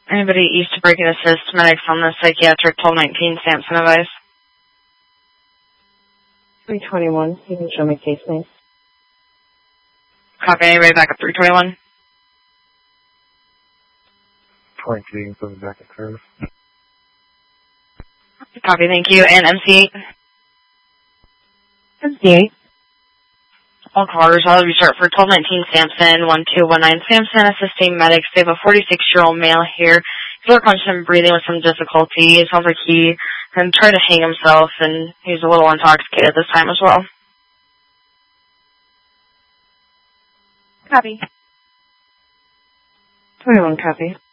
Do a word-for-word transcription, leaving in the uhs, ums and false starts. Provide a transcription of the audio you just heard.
Anybody east to break and assist, medics on the psychiatric twelve nineteen, Sampson advice. three twenty-one, you can show me case names. Copy, anybody back at three twenty-one? twenty-two, coming back at curve. Copy, thank you. And M C eight? M C eight. All cars, I'll restart for twelve nineteen Sampson, one two one nine Sampson, assisting medics. They have a forty-six-year-old male here. He's working on some breathing with some difficulty. It sounds like he can try to hang himself, and he's a little intoxicated this time as well. Copy. twenty-one, copy.